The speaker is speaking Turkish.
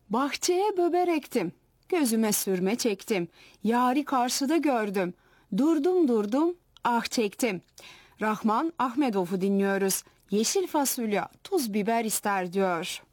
Bahçeye böber ektim, gözüme sürme çektim. Yari karşıda gördüm, durdum durdum, ah çektim. Rahman Ahmedov'u dinliyoruz. Yeşil fasulye, tuz biber ister diyor.